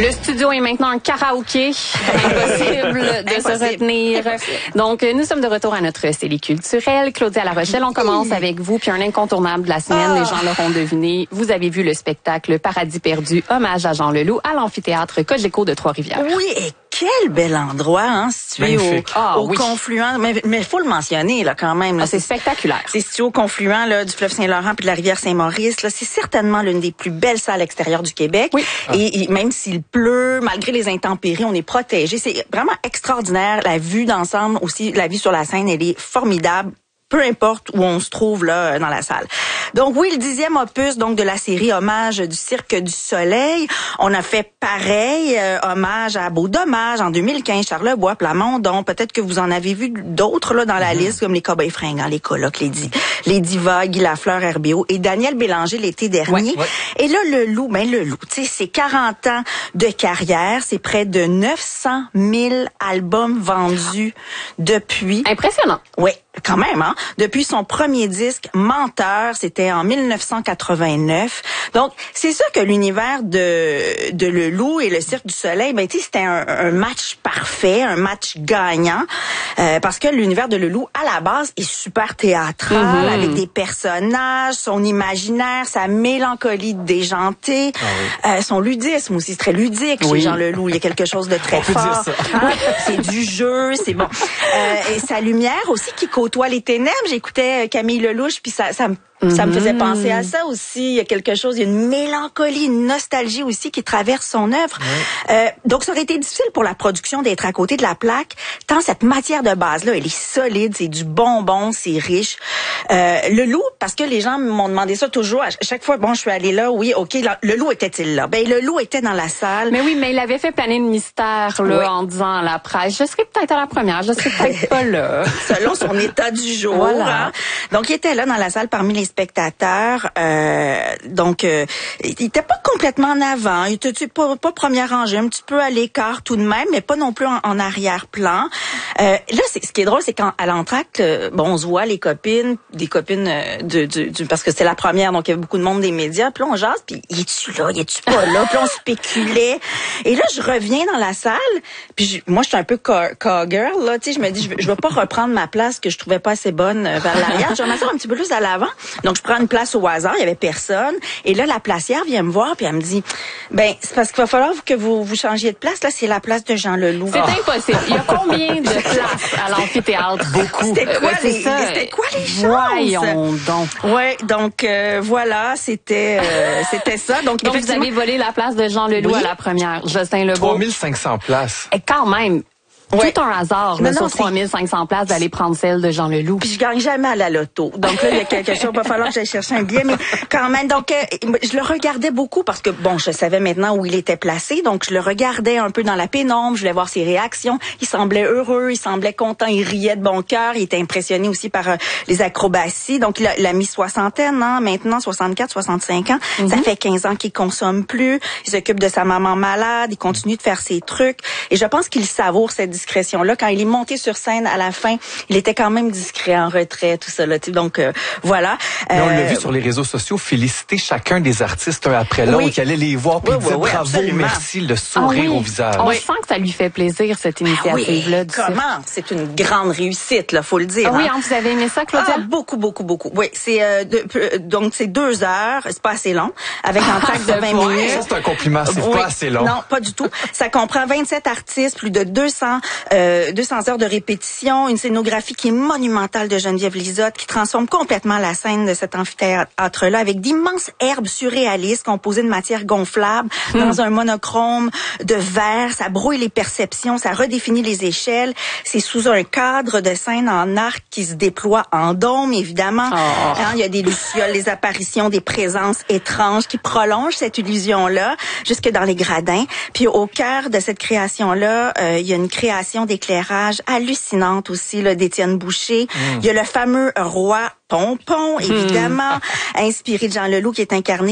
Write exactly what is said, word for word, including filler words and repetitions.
Le studio est maintenant un karaoké. Impossible de Impossible. se retenir. Impossible. Donc, nous sommes de retour à notre série culturelle. Claudia La Rochelle, on commence oui. avec vous. Puis un incontournable de la semaine, oh. les gens l'auront deviné. Vous avez vu le spectacle Paradis perdu, hommage à Jean Leloup, à l'amphithéâtre Cogeco de Trois-Rivières. Oui, et quel bel endroit, hein, situé Magnifique. au, ah, au oui. confluent. Mais il faut le mentionner, là, quand même. Là, ah, c'est spectaculaire. C'est situé au confluent là, du fleuve Saint-Laurent puis de la rivière Saint-Maurice. Là, c'est certainement l'une des plus belles salles extérieures du Québec. Oui. Ah. Et, et même s'il pleut, malgré les intempéries, on est protégé. C'est vraiment extraordinaire. La vue d'ensemble aussi, la vue sur la scène, elle est formidable. Peu importe où on se trouve là dans la salle. Donc oui, le dixième opus donc de la série Hommage du Cirque du Soleil. On a fait pareil, euh, hommage à Beau Dommage en deux mille quinze, Charlebois, Plamondon. Peut-être que vous en avez vu d'autres là dans la mmh. liste, comme les Cowboys fringants, les Colocs, les, di- les Divas, Guy Lafleur, R B O et Daniel Bélanger l'été dernier. Ouais, ouais. Et là, le Loup, ben le Loup, tu sais, c'est quarante ans de carrière, c'est près de neuf cent mille albums vendus depuis. Impressionnant. Oui, quand même, hein. Depuis son premier disque, Menteur, c'était en mille neuf cent quatre-vingt-neuf. Donc, c'est sûr que l'univers de de Le Loup et le Cirque du Soleil, ben tu sais, c'était un, un match parfait, un match gagnant, euh, parce que l'univers de Le Loup, à la base, est super théâtral, mm-hmm. avec des personnages, son imaginaire, sa mélancolie déjantée, ah oui. euh, son ludisme aussi, c'est très ludique oui. chez Jean Leloup. Il y a quelque chose de très On peut fort. Dire ça. Hein? C'est du jeu, c'est bon. Euh, et sa lumière aussi qui côtoie les ténèbres. J'écoutais Camille Lelouch, puis ça, ça me Ça me faisait penser à ça aussi. Il y a quelque chose, il y a une mélancolie, une nostalgie aussi qui traverse son œuvre. Oui. Euh, donc, ça aurait été difficile pour la production d'être à côté de la plaque, tant cette matière de base-là, elle est solide, c'est du bonbon, c'est riche. Euh, le Loup, parce que les gens m'ont demandé ça toujours, à chaque fois, bon, je suis allée là, oui, OK, là, le Loup était-il là? Ben, le Loup était dans la salle. Mais oui, mais il avait fait planer le mystère, là, oui. en disant à la presse, je serais peut-être à la première, je serais peut-être pas là. Selon son état du jour. Voilà. Hein? Donc, il était là dans la salle parmi les spectateurs. Euh, donc, euh, il était pas complètement en avant. Il était pas, pas première rangée, un petit peu à l'écart tout de même, mais pas non plus en, en arrière-plan. Euh, là, c'est, ce qui est drôle, c'est qu'à l'entracte, euh, bon, on se voit les copines, des copines euh, de, de, de, parce que c'était la première, donc il y avait beaucoup de monde des médias. Puis là, on jase, puis il est-tu là, il est-tu pas là? Puis là, on spéculait. Et là, je reviens dans la salle, puis je, moi, je suis un peu cowgirl, là, tu sais, je me dis, je vais, je vais pas reprendre ma place que je trouvais pas assez bonne euh, vers l'arrière. Je vais m'asseoir un petit peu plus à l'avant. Donc, je prends une place au hasard, il y avait personne. Et là, la placière vient me voir, puis elle me dit, ben, c'est parce qu'il va falloir que vous vous changiez de place. Là, c'est la place de Jean Leloup. C'est oh. impossible. Il y a combien de places à l'amphithéâtre? Beaucoup. C'était quoi, euh, les, c'était quoi les choses? Voyons donc. Ouais, donc euh, voilà, c'était euh, c'était ça. Donc, donc vous avez volé la place de Jean Leloup oui. à la première. Justin Lebeau. trois mille cinq cents places. Et quand même. Ouais. Tout un hasard, là, non, sur trois mille cinq cents places, d'aller prendre celle de Jean Leloup. Puis je gagne jamais à la loto. Donc là, il y a quelque chose, il va falloir que j'aille chercher un billet. Mais quand même, donc, euh, je le regardais beaucoup parce que, bon, je savais maintenant où il était placé. Donc, je le regardais un peu dans la pénombre. Je voulais voir ses réactions. Il semblait heureux, il semblait content, il riait de bon cœur. Il était impressionné aussi par euh, les acrobaties. Donc, il a, il a mis soixantaine, hein, maintenant, soixante-quatre, soixante-cinq ans. Mm-hmm. Ça fait quinze ans qu'il consomme plus. Il s'occupe de sa maman malade. Il continue de faire ses trucs. Et je pense qu'il savoure cette discrétion-là. Quand il est monté sur scène à la fin, il était quand même discret, en retrait, tout ça. Là. Donc, euh, voilà. Mais on euh, l'a vu sur les réseaux sociaux, féliciter chacun des artistes un après l'autre, oui. qui allait les voir, puis oui, dire oui, oui, bravo, absolument. Merci, le sourire ah, oui. au visage. On oui. sent que ça lui fait plaisir, cette initiative-là. Oui. Comment? C'est une grande réussite, là, faut le dire. Ah, oui, hein. hein, vous avez aimé ça, Claudia? Ah, beaucoup, beaucoup, beaucoup. Oui, c'est euh, de, donc c'est deux heures, c'est pas assez long, avec un track de vingt minutes. Ça, c'est un compliment, c'est oui. pas assez long. Non, pas du tout. Ça comprend vingt-sept artistes, plus de deux cents, euh, deux cents heures de répétition, une scénographie qui est monumentale de Geneviève Lizotte, qui transforme complètement la scène de cet amphithéâtre-là, avec d'immenses herbes surréalistes composées de matière gonflable, mmh. dans un monochrome de verre. Ça brouille les perceptions, ça redéfinit les échelles. C'est sous un cadre de scène en arc qui se déploie en dôme, évidemment. Oh. Hein, il y a des lucioles, des apparitions, des présences étranges qui prolongent cette illusion-là jusque dans les gradins. Puis au cœur de cette création-là, euh, il y a une création d'éclairage hallucinante aussi là, d'Étienne Boucher. Mmh. Il y a le fameux roi Pompon, évidemment, mmh. inspiré de Jean Leloup, qui est incarné